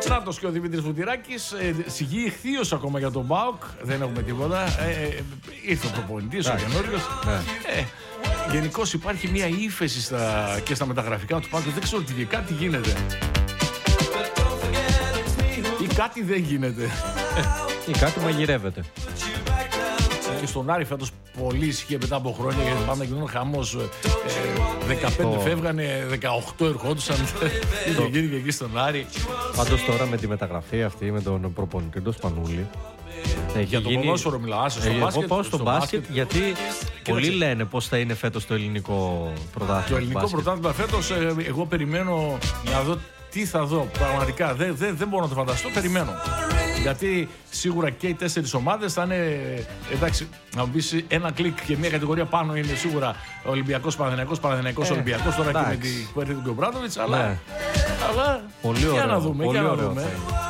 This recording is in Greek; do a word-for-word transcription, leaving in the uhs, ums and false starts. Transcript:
Νάτος και ο Δημήτρης Βουτυράκης. Ε, Σιγή ηχθείος ακόμα για τον ΠΑΟΚ. Δεν έχουμε τίποτα. Ε, ε, ήρθε ο προπονητής, ο καινούριος. Ε, γενικώς υπάρχει μια ύφεση στα, και στα μεταγραφικά του ΠΑΟΚ. Δεν ξέρω τι, κάτι γίνεται. Ή κάτι δεν γίνεται. Ή κάτι μαγειρεύεται. Και στον Άρη φέτος πολύ ισχύει μετά από χρόνια, γιατί πάντα γινόταν χαμός. Ε, δεκαπέντε το... φεύγανε, δεκαοκτώ ερχόντουσαν. Είχε γίνει και εκεί στον Άρη. Πάντως τώρα με τη μεταγραφή αυτή με τον προπονητή του Σπανούλη. Για το ποδόσφαιρο μιλάω, στο εγώ μπάσκετ. Εγώ πάω στο, στο μπάσκετ, μπάσκετ γιατί πολλοί λένε πώς θα είναι φέτος το ελληνικό πρωτάθλημα. Το ελληνικό πρωτάθλημα φέτος, ε, εγώ περιμένω να δω τι θα δω. Πραγματικά δεν, δεν, δεν μπορώ να το φανταστώ, περιμένω. Γιατί σίγουρα και οι τέσσερις ομάδες θα είναι, εντάξει, να μου πεις ένα κλικ και μια κατηγορία πάνω είναι σίγουρα Ολυμπιακός, Παναθηναϊκός, Παναθηναϊκός, ε, Ολυμπιακός τώρα εντάξει. Και με την Κουέρτη του Κομπράτοβιτς, αλλά, ναι. αλλά πολύ για ωραίο, να δούμε, πολύ για να ωραίο δούμε.